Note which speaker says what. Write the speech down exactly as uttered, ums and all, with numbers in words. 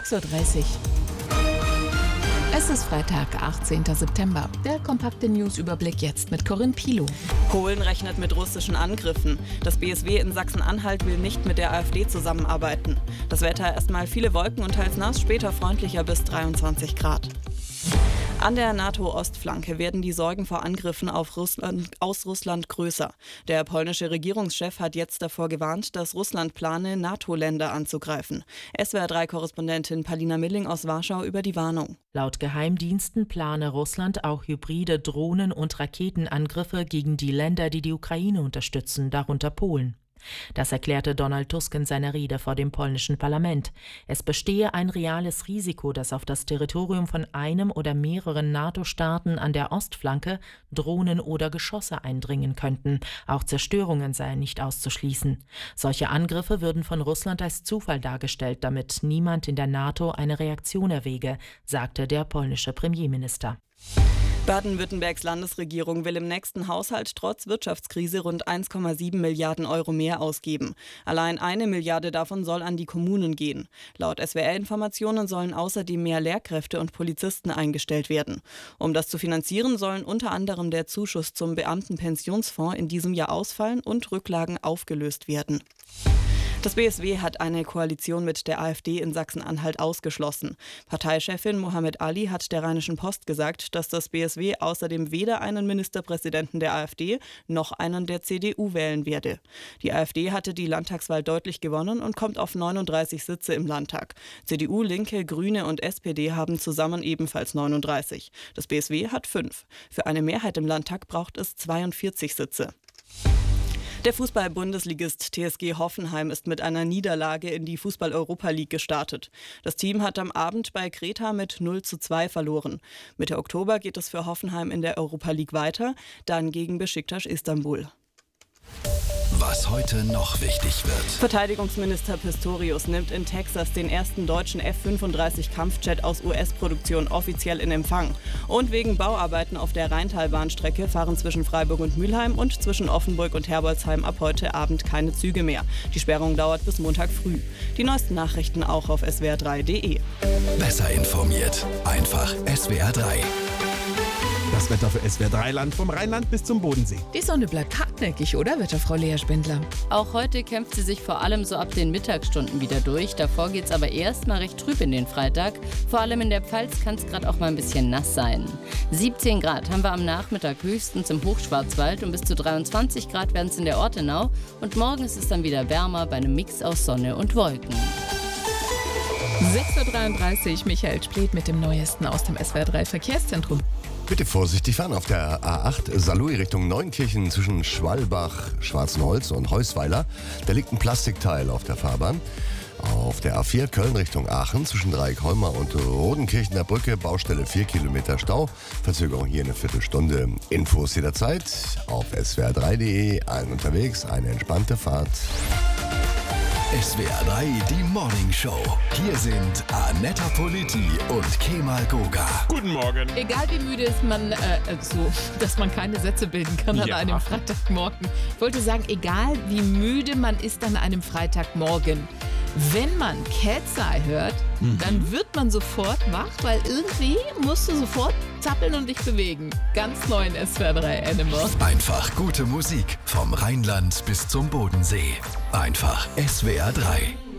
Speaker 1: sechs Uhr dreißig. Es ist Freitag, achtzehnter September. Der kompakte Newsüberblick jetzt mit Corinne Pilow.
Speaker 2: Polen rechnet mit russischen Angriffen. Das B S W in Sachsen-Anhalt will nicht mit der AfD zusammenarbeiten. Das Wetter erstmal viele Wolken und teils nass, später freundlicher bis dreiundzwanzig Grad. An der NATO-Ostflanke werden die Sorgen vor Angriffen auf Russland, aus Russland größer. Der polnische Regierungschef hat jetzt davor gewarnt, dass Russland plane, NATO-Länder anzugreifen. S W R drei Korrespondentin Palina Milling aus Warschau über die Warnung.
Speaker 3: Laut Geheimdiensten plane Russland auch hybride Drohnen- und Raketenangriffe gegen die Länder, die die Ukraine unterstützen, darunter Polen. Das erklärte Donald Tusk in seiner Rede vor dem polnischen Parlament. Es bestehe ein reales Risiko, dass auf das Territorium von einem oder mehreren NATO-Staaten an der Ostflanke Drohnen oder Geschosse eindringen könnten. Auch Zerstörungen seien nicht auszuschließen. Solche Angriffe würden von Russland als Zufall dargestellt, damit niemand in der NATO eine Reaktion erwäge, sagte der polnische Premierminister.
Speaker 2: Baden-Württembergs Landesregierung will im nächsten Haushalt trotz Wirtschaftskrise rund eins Komma sieben Milliarden Euro mehr ausgeben. Allein eine Milliarde davon soll an die Kommunen gehen. Laut S W R-Informationen sollen außerdem mehr Lehrkräfte und Polizisten eingestellt werden. Um das zu finanzieren, sollen unter anderem der Zuschuss zum Beamtenpensionsfonds in diesem Jahr ausfallen und Rücklagen aufgelöst werden. Das B S W hat eine Koalition mit der AfD in Sachsen-Anhalt ausgeschlossen. Parteichefin Mohammed Ali hat der Rheinischen Post gesagt, dass das B S W außerdem weder einen Ministerpräsidenten der AfD noch einen der C D U wählen werde. Die AfD hatte die Landtagswahl deutlich gewonnen und kommt auf neununddreißig Sitze im Landtag. C D U, Linke, Grüne und S P D haben zusammen ebenfalls neununddreißig. Das B S W hat fünf. Für eine Mehrheit im Landtag braucht es zweiundvierzig Sitze. Der Fußball-Bundesligist T S G Hoffenheim ist mit einer Niederlage in die Fußball-Europa League gestartet. Das Team hat am Abend bei Kreta mit null zu zwei verloren. Mitte Oktober geht es für Hoffenheim in der Europa League weiter, dann gegen Beşiktaş Istanbul.
Speaker 4: Was heute noch wichtig wird.
Speaker 2: Verteidigungsminister Pistorius nimmt in Texas den ersten deutschen F fünfunddreißig Kampfjet aus U S-Produktion offiziell in Empfang. Und wegen Bauarbeiten auf der Rheintalbahnstrecke fahren zwischen Freiburg und Mülheim und zwischen Offenburg und Herbolzheim ab heute Abend keine Züge mehr. Die Sperrung dauert bis Montag früh. Die neuesten Nachrichten auch auf S W R drei Punkt de.
Speaker 4: Besser informiert. Einfach S W R drei.
Speaker 5: Das Wetter für S W R drei Land vom Rheinland bis zum Bodensee.
Speaker 1: Die Sonne bleibt hartnäckig, oder, Wetterfrau Lea Spindler?
Speaker 6: Auch heute kämpft sie sich vor allem so ab den Mittagsstunden wieder durch. Davor geht es aber erst mal recht trüb in den Freitag. Vor allem in der Pfalz kann es gerade auch mal ein bisschen nass sein. siebzehn Grad haben wir am Nachmittag höchstens im Hochschwarzwald und bis zu dreiundzwanzig Grad werden es in der Ortenau. Und morgen ist es dann wieder wärmer bei einem Mix aus Sonne und Wolken.
Speaker 1: sechs Uhr dreiunddreißig, Michael Spleth mit dem Neuesten aus dem S W R drei Verkehrszentrum.
Speaker 7: Bitte vorsichtig fahren auf der A acht Saarlouis Richtung Neunkirchen zwischen Schwalbach, Schwarzenholz und Heusweiler. Da liegt ein Plastikteil auf der Fahrbahn. Auf der A vier Köln Richtung Aachen zwischen Dreieckholmer und Rodenkirchener Brücke, Baustelle vier Kilometer Stau. Verzögerung hier eine Viertelstunde. Infos jederzeit auf S W R drei Punkt de. Allen unterwegs, eine entspannte Fahrt.
Speaker 4: S W R drei, die Morning Show. Hier sind Annetta Politi und Kemal Goga.
Speaker 5: Guten Morgen.
Speaker 1: Egal wie müde ist man, äh, so, dass man keine Sätze bilden kann an
Speaker 5: Ja.
Speaker 1: einem Freitagmorgen. Ich wollte sagen, egal wie müde man ist an einem Freitagmorgen, wenn man Cat's Eye hört, mhm. dann wird man sofort wach, weil irgendwie musst du sofort zappeln und dich bewegen. Ganz neu in S W R drei Animal.
Speaker 4: Einfach gute Musik vom Rheinland bis zum Bodensee. Einfach S W R drei.